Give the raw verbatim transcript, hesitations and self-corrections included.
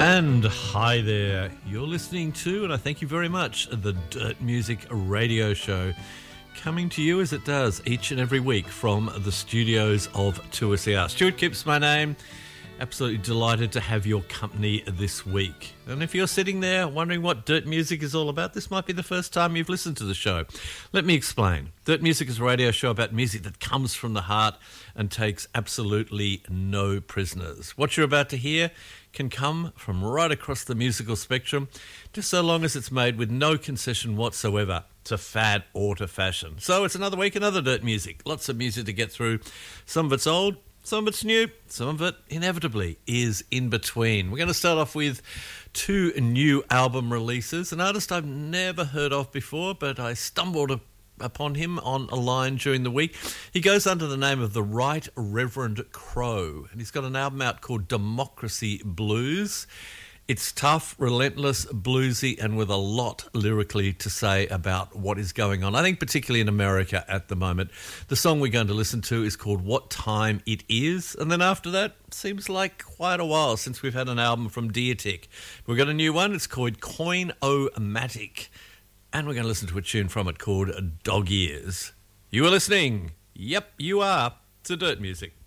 And hi there, you're listening to, and I thank you very much, the Dirt Music Radio Show, coming to you as it does each and every week from the studios of two S E R. Stuart Kipps, my name. Absolutely delighted to have your company this week. And if you're sitting there wondering what Dirt Music is all about, this might be the first time you've listened to the show. Let me explain. Dirt Music is a radio show about music that comes from the heart and takes absolutely no prisoners. What you're about to hear can come from right across the musical spectrum, just so long as it's made with no concession whatsoever to fad or to fashion. So it's another week, another Dirt Music. Lots of music to get through. Some of it's old, some of it's new, some of it inevitably is in between. We're going to start off with two new album releases. An artist I've never heard of before, but I stumbled upon him on a line during the week. He goes under the name of the Right Reverend Crow, and he's got an album out called Democracy Blues. It's tough, relentless, bluesy, and with a lot lyrically to say about what is going on, I think particularly in America at the moment. The song we're going to listen to is called What Time It Is, and then after that, seems like quite a while since we've had an album from Deertick. We've got a new one, it's called Coin-O-Matic, and we're going to listen to a tune from it called Dog Ears. You are listening, yep, you are, to Dirt Music.